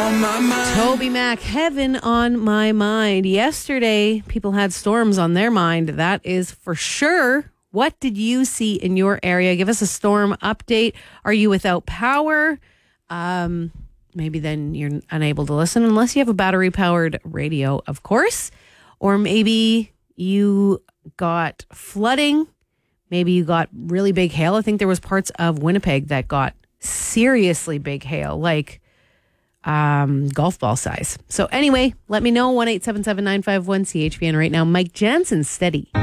on my mind. Toby Mac, Heaven on My Mind. Yesterday, people had storms on their mind. That is for sure. What did you see in your area? Give us a storm update. Are you without power? Maybe then you're unable to listen unless you have a battery-powered radio, of course. Or maybe you got flooding. Maybe you got really big hail. I think there was parts of Winnipeg that got seriously big hail, like golf ball size. So anyway, let me know, 1-877-951-CHPN right now. Mike Jansen, steady.